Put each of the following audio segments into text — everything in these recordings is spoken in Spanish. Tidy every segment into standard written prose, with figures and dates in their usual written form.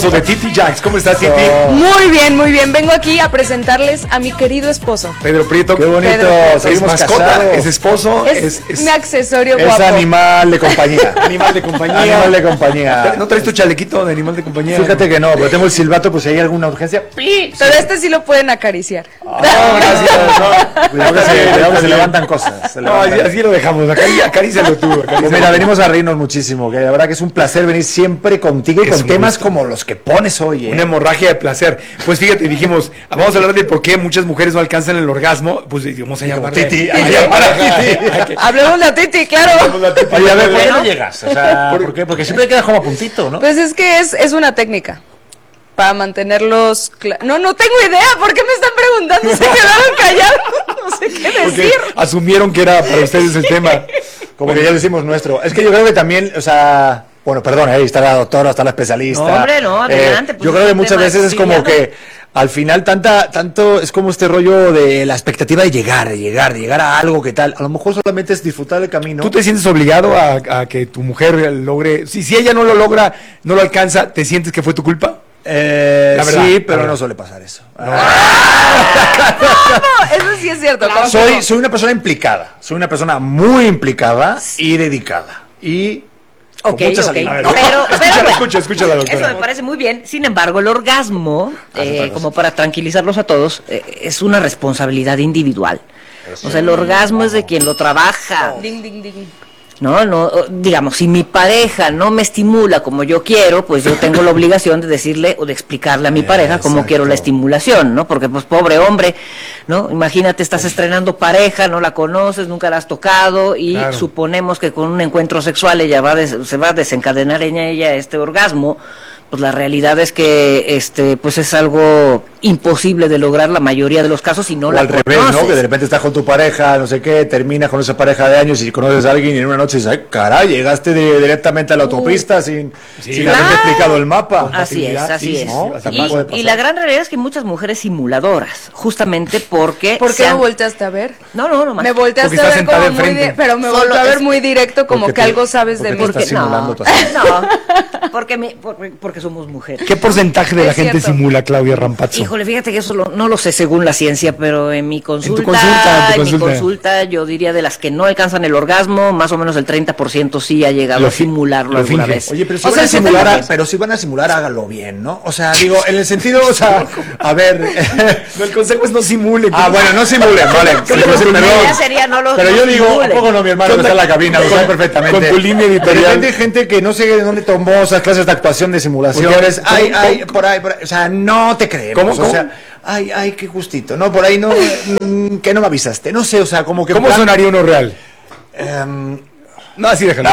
De Titi Jax, ¿cómo estás, Titi? Muy bien. Vengo aquí a presentarles a mi querido esposo. Pedro Prieto. Qué bonito. Es mascota, casados. Es esposo. Es mi accesorio es guapo. Es animal de compañía. Animal de compañía. Animal de compañía. ¿No traes tu chalequito de animal de compañía? Fíjate que no, pero tengo el silbato, pues si hay alguna urgencia. Pero este sí lo pueden acariciar. No, gracias. No. Cuidado que se levantan cosas. Así lo dejamos. Acarícialo tú. Pues mira, venimos a reírnos muchísimo. Que la verdad que es un placer venir siempre contigo y con temas como los que pones hoy. Una hemorragia de placer. Pues fíjate, dijimos, vamos a hablar de por qué muchas mujeres no alcanzan el orgasmo. Pues vamos a llamar Titi. Hablemos de Titi, claro. Oye, a ver, ¿por qué no llegas? O sea, ¿por qué? Porque siempre quedas como a puntito, ¿no? Pues es que es una técnica para mantenerlos... No tengo idea. ¿Por qué me están preguntando? Se quedaron callados. No sé qué decir. Porque asumieron que era para ustedes el tema. Como que ya lo hicimos nuestro. Es que yo creo que también, o sea... Bueno, perdón, ahí está la doctora, está la especialista. No, hombre, no, adelante. Pues yo creo que muchas veces es como que al final tanto es como este rollo de la expectativa de llegar a algo que tal. A lo mejor solamente es disfrutar el camino. ¿Tú te sientes obligado a que tu mujer logre? Si ella no lo logra, no lo alcanza, ¿te sientes que fue tu culpa? La verdad, sí, pero no suele pasar eso. No, eso sí es cierto. Claro, soy una persona implicada, soy una persona muy implicada y dedicada. Y pero escucha la doctora. Eso me parece muy bien. Sin embargo, el orgasmo, como para tranquilizarlos a todos, es una responsabilidad individual. O sea, el orgasmo es de quien lo trabaja. Ding, ding, ding. No, digamos, si mi pareja no me estimula como yo quiero, pues yo tengo la obligación de decirle o de explicarle a mi pareja cómo quiero la estimulación, ¿no? Porque pues pobre hombre, ¿no? Imagínate, estás estrenando pareja, no la conoces, nunca la has tocado y suponemos que con un encuentro sexual ella se va a desencadenar en ella este orgasmo. Pues la realidad es que pues es algo imposible de lograr la mayoría de los casos si no o la al conoces. Revés, ¿no? Que de repente estás con tu pareja, no sé qué, terminas con esa pareja de años y conoces a alguien y en una noche dices, ay, caray, llegaste directamente a la autopista sin haberte explicado el mapa. Así es. ¿no? Y la gran realidad es que hay muchas mujeres simuladoras, justamente porque... ¿Por qué me volteaste a ver? No, más. Me volteaste a ver como pero me volteé a ver muy directo, como que algo sabes de mí. Porque somos mujeres. ¿Qué porcentaje de la gente simula, Claudia Rampazzo? Híjole, fíjate que eso no lo sé según la ciencia, pero en mi consulta, en mi consulta, yo diría de las que no alcanzan el orgasmo, más o menos el 30% sí ha llegado a simularlo alguna vez. Oye, pero si van a simular, hágalo bien, ¿no? O sea, digo, en el sentido, o sea, a ver, el consejo es no simule. Bueno, no simulen, vale. Pero yo digo, ¿a poco no, mi hermano que está en la cabina? Lo sabe perfectamente. Con tu línea editorial. Hay gente que no sé de dónde tomó esas clases de actuación de simulaciones. Por ahí. O sea, no te creemos. ¿Cómo? O sea, qué gustito. No, por ahí no, que no me avisaste. No sé, o sea, como que... ¿Cómo sonaría uno real? No, así déjalo.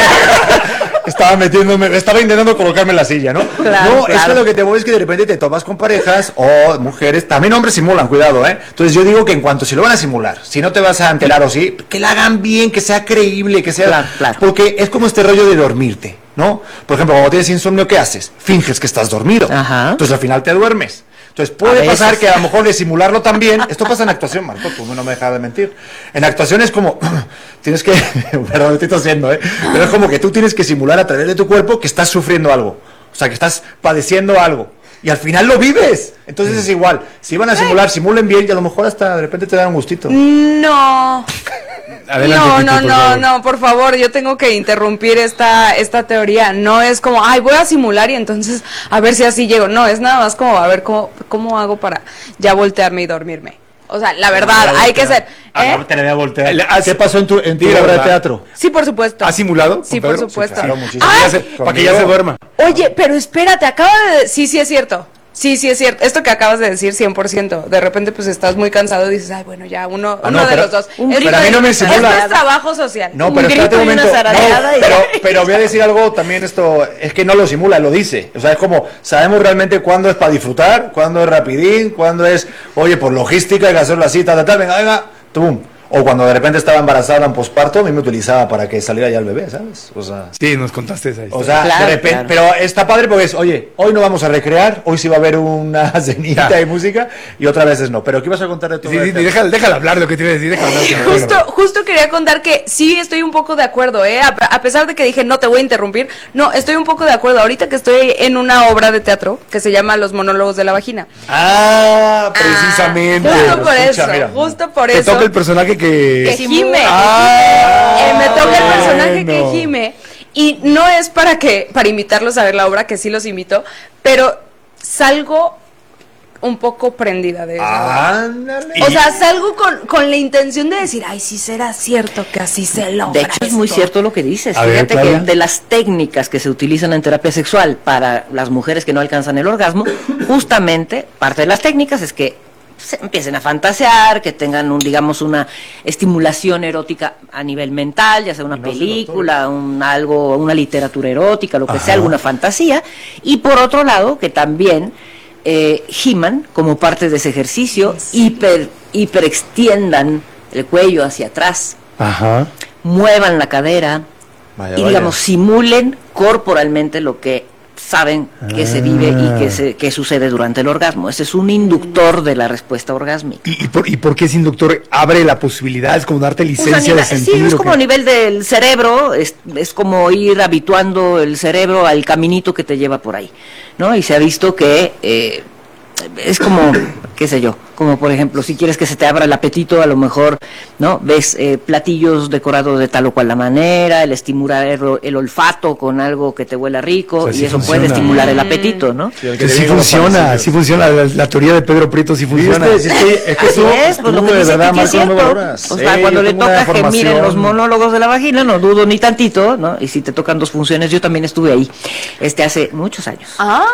Estaba intentando colocarme en la silla, ¿no? Claro. Es que lo que te voy es que de repente te topas con parejas o mujeres, también hombres simulan, cuidado, ¿eh? Entonces yo digo que en cuanto si lo van a simular, si no te vas a enterar o sí, que la hagan bien, que sea creíble, que sea... Claro. Porque es como este rollo de dormirte, ¿no? Por ejemplo, cuando tienes insomnio, ¿qué haces? Finges que estás dormido. Ajá. Entonces al final te duermes. Entonces puede pasar que a lo mejor de simularlo también, esto pasa en actuación, Marco, tú no me dejas de mentir. En actuación es como, tienes que, perdón, estoy tosiendo, pero es como que tú tienes que simular a través de tu cuerpo que estás sufriendo algo, o sea, que estás padeciendo algo. Y al final lo vives. Entonces es igual. Si van a simular, simulen bien y a lo mejor hasta de repente te dan un gustito. No. Adelante, No, por favor, yo tengo que interrumpir esta teoría. No es como, voy a simular y entonces a ver si así llego. No, es nada más como a ver cómo hago para ya voltearme y dormirme. O sea, la verdad, hay que ser. No te la voy a voltear. ¿Qué pasó en tu obra de teatro? Sí, por supuesto. ¿Has simulado? Sí, por supuesto. Claro, muchísimo. Para que ya se duerma. Oye, pero espérate, Sí, es cierto. Sí, es cierto. Esto que acabas de decir, 100%. De repente, pues, estás muy cansado y dices, bueno, ya, uno de los dos. Pero a mí no me simula. Es trabajo social. No, pero espérate un momento. Pero voy a decir algo también, esto, es que no lo simula, lo dice. O sea, es como, sabemos realmente cuándo es para disfrutar, cuándo es rapidín, cuándo es, oye, por logística hay que hacerlo así, venga, tum. O cuando de repente estaba embarazada en posparto, a mí me utilizaba para que saliera ya el bebé, ¿sabes? O sea, Sí, nos contaste esa o historia. sea, Claro, de repente, claro. pero está padre porque es, oye, hoy no vamos a recrear, hoy sí va a haber una cenita Ya. y música, y otras veces no. Pero ¿qué ibas a contar de todo Sí, esto? déjala hablar lo que te iba a decir, déjala hablar. Justo quería contar que sí estoy un poco de acuerdo, ¿eh? A pesar de que dije no te voy a interrumpir, no, estoy un poco de acuerdo. Ahorita que estoy en una obra de teatro que se llama Los monólogos de la vagina. Precisamente. Justo por escucha, eso, mira. justo por Te eso. toca el personaje que Que gime. Me toca el personaje que gime. Y no es para invitarlos a ver la obra, que sí los invito, pero salgo un poco prendida de eso. Ándale. O sea, salgo con la intención de decir, ay, sí será cierto que así se logra. De hecho, es muy esto". cierto lo que dices. A ver, Fíjate que Claudia. de las técnicas que se utilizan en terapia sexual para las mujeres que no alcanzan el orgasmo, justamente parte de las técnicas es que se empiecen a fantasear, que tengan una estimulación erótica a nivel mental, ya sea una película, una literatura erótica, lo que sea, alguna fantasía, y por otro lado, que también giman como parte de ese ejercicio, hiperextiendan el cuello hacia atrás, Ajá. muevan la cadera Vaya, y vaya. digamos simulen corporalmente lo que saben que se vive y que sucede durante el orgasmo. Ese es un inductor de la respuesta orgásmica. ¿Y por qué ese inductor abre la posibilidad? Es como darte licencia de sentir. Sí, es ¿o como qué? a nivel del cerebro, es como ir habituando el cerebro al caminito que te lleva por ahí, ¿no? Y se ha visto que es como, qué sé yo, como por ejemplo, si quieres que se te abra el apetito, a lo mejor, ¿no? Ves platillos decorados de tal o cual la manera, el estimular el olfato con algo que te huela rico, O sea, y sí eso funciona. puede estimular el apetito, ¿no? Sí, el Que te sí viene con los funciona, panecillos. sí funciona. La teoría de Pedro Prieto sí funciona. ¿Viste? Si es que Así tú, es, pues lo tú que de dice verdad, Kiki es Marco, no me cierto. valoras. O sea, Sí, cuando yo le tengo una toca gemir en formación. los monólogos de la vagina, no dudo ni tantito, ¿no? Y si te tocan dos funciones, yo también estuve ahí, hace muchos años.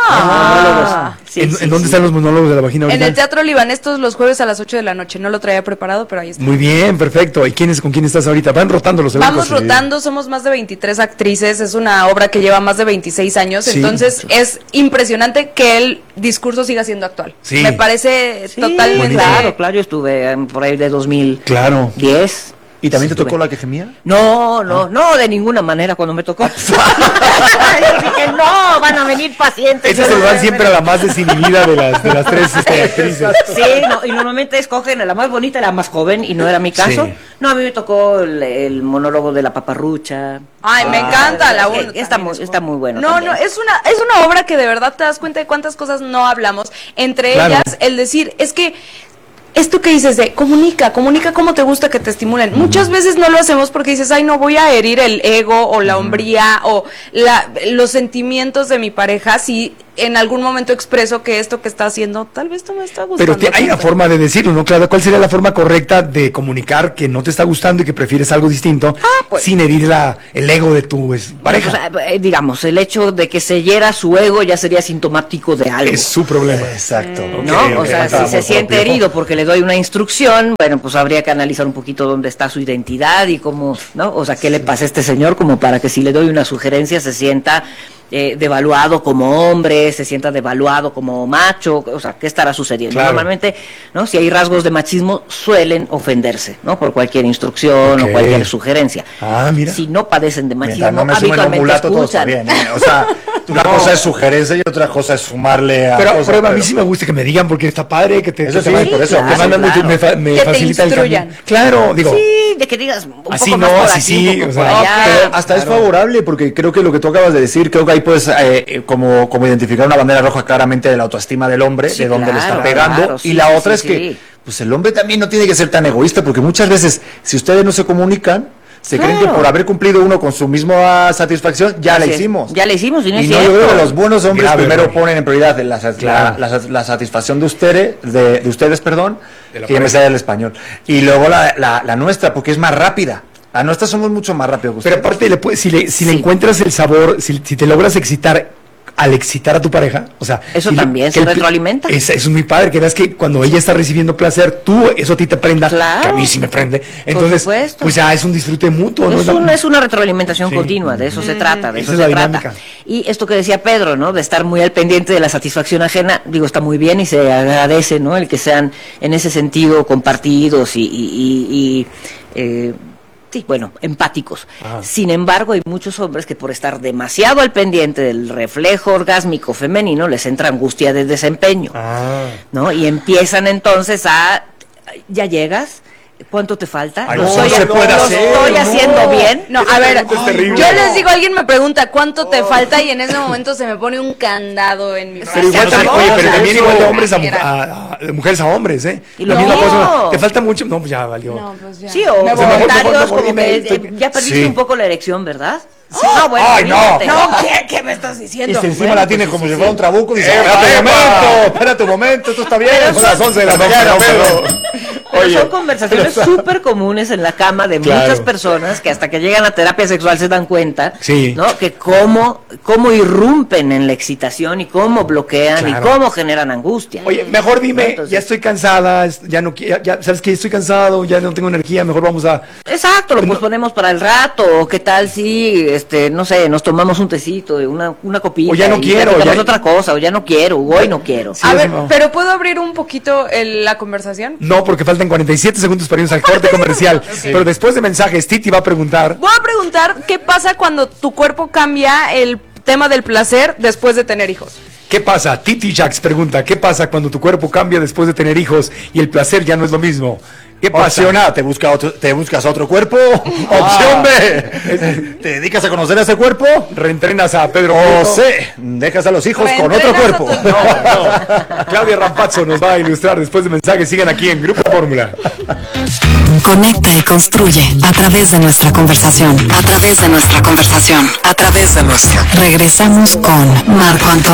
Ah. Sí, ¿En sí, dónde sí. están los monólogos de la vagina En ahorita? el Teatro Libanés todos los jueves a las 8 de la noche. No lo traía preparado, pero ahí está. Muy bien, perfecto. ¿Y con quién estás ahorita? Van rotando los elencos. Vamos rotando, somos más de 23 actrices, es una obra que lleva más de 26 años, Sí, entonces es impresionante que el discurso siga siendo actual. Sí. Me parece Sí, totalmente... claro, yo estuve por ahí de 2010. Claro. ¿Y también te Estuve. tocó la que gemía? No, de ninguna manera cuando me tocó. Yo dije, no, van a venir pacientes. Estas se lo dan siempre a la más desinhibida de las tres actrices. Sí, no, y normalmente escogen a la más bonita y la más joven, y no era mi caso. Sí. No, a mí me tocó el monólogo de la paparrucha. Ay, me encanta la uno. Está muy bueno. No, también. no, es una obra que de verdad te das cuenta de cuántas cosas no hablamos. Entre Claro. ellas, el decir, es que esto que dices de comunica cómo te gusta que te estimulen. Muchas veces no lo hacemos porque dices, ay, no voy a herir el ego o la hombría o los sentimientos de mi pareja si en algún momento expreso que esto que está haciendo tal vez no me está gustando. Pero hay una tanto. forma de decirlo, ¿no? Claro, ¿cuál sería la forma correcta de comunicar que no te está gustando y que prefieres algo distinto pues. sin herir el ego de tu pareja? O sea, digamos, el hecho de que se hiera su ego ya sería sintomático de algo. Es su problema. Exacto. ¿No? Ok, O sea, faltaba si se amor siente propio. herido porque le doy una instrucción, bueno, pues habría que analizar un poquito dónde está su identidad y cómo, ¿no? O sea, qué le pasa a este señor como para que si le doy una sugerencia se sienta devaluado como hombre, se sienta devaluado como macho, o sea, ¿qué estará sucediendo? Claro. Normalmente, ¿no? Si hay rasgos de machismo, suelen ofenderse, ¿no? Por cualquier instrucción Ok. o cualquier sugerencia. Ah, mira. Si no padecen de Mientras machismo, no me sumen un habitualmente mulato, todo está escuchan. bien, ¿eh? O sea, una cosa es sugerencia y otra cosa es sumarle a Pero, cosas, pero a mí sí me gusta que me digan porque está padre, que te, Eso que sí, te, por eso, te mandan claro. mucho, me Que te facilita el instruyan. camino. Claro, digo, Sí, de que digas un Así poco no, más por así aquí, sí, un poco o por sea, allá. Pero hasta es favorable porque creo que lo que tú acabas de decir, creo que ahí puedes como identificar una bandera roja claramente de la autoestima del hombre, Sí, de dónde le está claro, pegando, claro, y sí, la sí, otra sí, es que sí. pues el hombre también no tiene que ser tan egoísta porque muchas veces si ustedes no se comunican se creen que Claro. por haber cumplido uno con su misma satisfacción ya la Así es. hicimos. Ya la hicimos y no es Y no, yo cierto. creo que los buenos hombres Grave primero error. ponen en prioridad Claro. la satisfacción de ustedes, de ustedes, perdón, De la que ya me pareja. sale el español. Y luego la nuestra, porque es más rápida. La nuestra somos mucho más rápido que pero ustedes. aparte, si le Sí. encuentras el sabor, si te logras excitar al excitar a tu pareja, o sea, Eso también se retroalimenta. Eso es muy padre, que veas que cuando ella está recibiendo placer, eso a ti te prenda, Claro. que a mí sí me prende. Entonces, supuesto. pues ya es un disfrute mutuo. ¿no? Es una retroalimentación Sí. continua, de eso se trata, de Esa eso es se la trata. dinámica. Y esto que decía Pedro, ¿no? De estar muy al pendiente de la satisfacción ajena, digo, está muy bien y se agradece, ¿no? El que sean en ese sentido compartidos sí, bueno, empáticos. Sin embargo, hay muchos hombres que por estar demasiado al pendiente del reflejo orgásmico femenino les entra angustia de desempeño, ¿no? Y empiezan entonces ¿ya llegas? ¿Cuánto te falta? Ay, ¿Lo no, estoy, no se puede lo hacer, estoy no. haciendo bien? No, a ver, pregunta es terrible. yo les digo, alguien me pregunta cuánto te falta y en ese momento se me pone un candado en mi Pero igual brazo. también, oye, pero también igual de hombres Era. de mujeres a hombres, ¿eh? Y La lo misma mismo. cosa. Te falta mucho. No, pues ya valió. No, pues ya. Sí, o Me voy. comentarios mejor como dime, que estoy- ya perdiste Sí. un poco la erección, ¿verdad? Sí, no, bueno, Ay, no. olvídate. No, ¿qué me estás Y diciendo? si encima Bueno, la tiene pues como sí, si fuera un trabuco, dice, ¡Epa, espérate un momento, esto está bien. Son las 11 de la mañana, Pedro. Pero Oye, son conversaciones súper comunes en la cama de Claro. muchas personas que hasta que llegan a terapia sexual se dan cuenta, Sí. ¿no? Que cómo irrumpen en la excitación y cómo bloquean Claro. y cómo generan angustia. Oye, mejor dime, Entonces- ya estoy cansada, ya no ya sabes que estoy cansado, ya no tengo energía, mejor vamos a Exacto, lo posponemos para el rato, o qué tal si, no sé, nos tomamos un tecito, una copita, O ya no y quiero, platicamos ya- otra cosa, o ya no quiero, o hoy no quiero. Sí, A eso ver, no. pero ¿puedo abrir un poquito la conversación? No, porque faltan 47 segundos para irnos al corte comercial. Pero después de mensajes, Titi va a preguntar. Voy a preguntar qué pasa cuando tu cuerpo cambia el tema del placer después de tener hijos. ¿Qué pasa? Titi Jax pregunta, ¿qué pasa cuando tu cuerpo cambia después de tener hijos y el placer ya no es lo mismo? ¿Qué pasa? Opción A, te buscas otro cuerpo. Opción B, te dedicas a conocer a ese cuerpo. Reentrenas a Pedro O Prieto. C, dejas a los hijos con otro Reentrenas a cuerpo. tu- No. Claudia Rampazzo nos va a ilustrar después de mensajes. Sigan aquí en Grupo Fórmula. Conecta y construye a través de nuestra conversación. A través de nuestra conversación. A través de nuestra. Regresamos con Marco Antonio